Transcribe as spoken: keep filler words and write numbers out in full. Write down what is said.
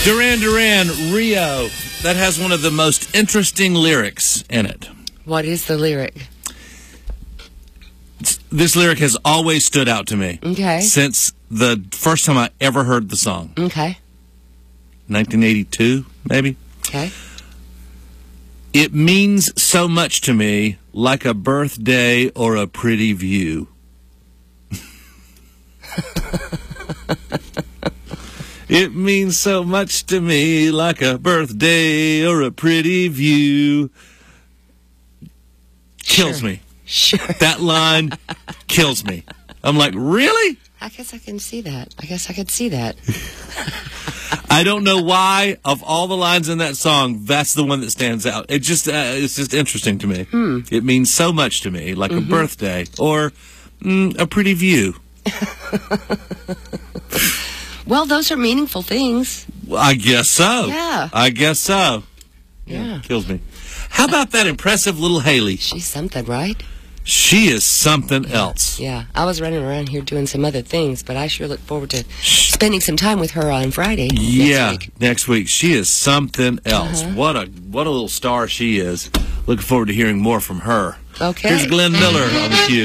Duran Duran, Rio. That has one of the most interesting lyrics in it. What is the lyric? This lyric has always stood out to me. Okay. Since the first time I ever heard the song. Okay. nineteen eighty-two, maybe? Okay. It means so much to me, like a birthday or a pretty view. It means so much to me, like a birthday or a pretty view. Kills Sure. me. Sure. That line kills me. I'm like, really? I guess I can see that. I guess I could see that. I don't know why, of all the lines in that song, that's the one that stands out. It just, uh, it's just interesting to me. Hmm. It means so much to me, like Mm-hmm. a birthday or mm, a pretty view. Well, those are meaningful things. Well, I guess so. Yeah. I guess so. Yeah. Kills me. How about that impressive little Haley? She's something, right? She is something else. Yeah. I was running around here doing some other things, but I sure look forward to spending some time with her on Friday. Yeah, Next week. next week. She is something else. Uh-huh. What a what a little star she is. Looking forward to hearing more from her. Okay. Here's Glenn Miller on the Q.